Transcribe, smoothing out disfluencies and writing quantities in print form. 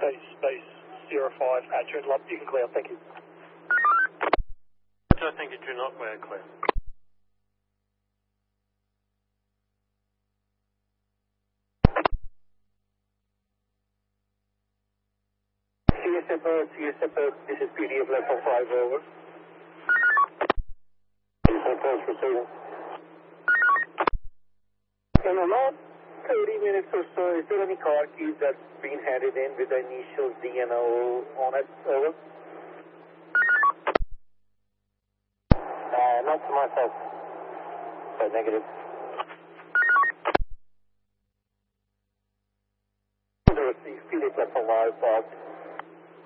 space 05 at Joondalup. You can clear. Thank you. Thank you, Joondalup. We're clear. CSFO, this is PDF level 5 over. CSFO receiving. In the last 30 minutes or so, is there any car keys that's been handed in with the initials DNO on it? Over. Not to myself. So negative. PDF level 5 box.